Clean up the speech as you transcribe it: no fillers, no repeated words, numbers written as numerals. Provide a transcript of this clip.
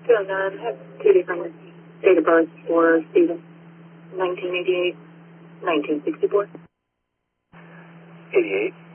209, have two different date of birth for Stephen. 1988, 1964. 88.